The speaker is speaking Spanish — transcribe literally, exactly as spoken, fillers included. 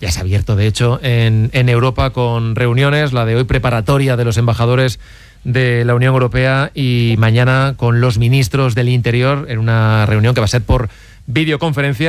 Ya se ha abierto, de hecho, en, en Europa con reuniones, la de hoy preparatoria de los embajadores de la Unión Europea y mañana con los ministros del Interior en una reunión que va a ser por videoconferencia.